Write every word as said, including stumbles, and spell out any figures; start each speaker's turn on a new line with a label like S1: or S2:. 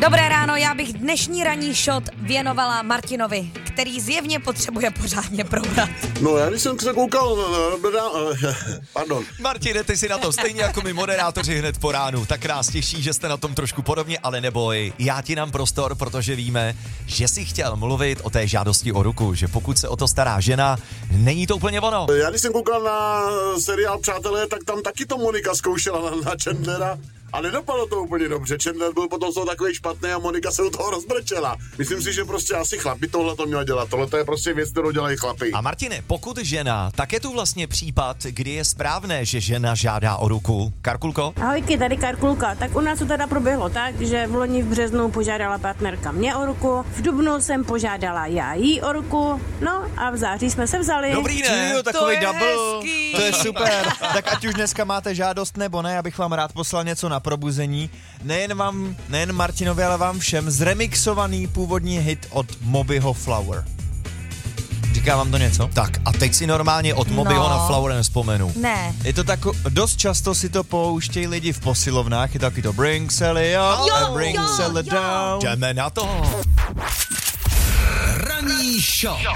S1: Dobré ráno, já bych dnešní ranní shot věnovala Martinovi, který zjevně potřebuje pořádně probrat.
S2: No já když jsem se koukal, pardon.
S3: Martine, ty si na to stejně jako my moderátoři hned po ránu. Tak nás těší, že jste na tom trošku podobně, ale neboj, já ti dám prostor, protože víme, že jsi chtěl mluvit o té žádosti o ruku, že pokud se o to stará žena, není to úplně ono.
S2: Já když jsem koukal na seriál Přátelé, tak tam taky to Monika zkoušela na, na Chandlera. A nedopadlo to úplně dobře. Chandler byl potom z takový špatný a Monika se u toho rozbrečela. Myslím si, že prostě asi chlapi tohle to měla dělat. Tohle je prostě věc, kterou dělají chlapi.
S3: A Martine, pokud žena, tak je tu vlastně případ, kdy je správné, že žena žádá o ruku. Karkulko?
S4: Ahojky, tady Karkulka. Tak u nás to teda proběhlo tak, že v loni v březnu požádala partnerka mě o ruku, v dubnu jsem požádala já jí o ruku, no a v září jsme se vzali.
S3: Dobrý, ne?
S5: Jo, takový
S1: To je
S5: double.
S1: hezký.
S5: To je super. Tak ať už dneska máte žádost nebo ne, abych vám rád poslal něco na probuzení. Nejen vám, nejen Martinovi, ale vám všem zremixovaný původní hit od Mobyho Flower. Říká vám to něco?
S3: Tak a teď si normálně od Mobyho
S1: No.
S3: na Flower nespomenu.
S1: Ne.
S5: Je to tak, dost často si to pouštějí lidi v posilovnách, je taky to Bring Sally up
S1: Jo,
S5: and bring
S1: jo,
S5: Sally
S1: jo.
S5: down.
S3: Jdeme na to.
S6: Ranní show.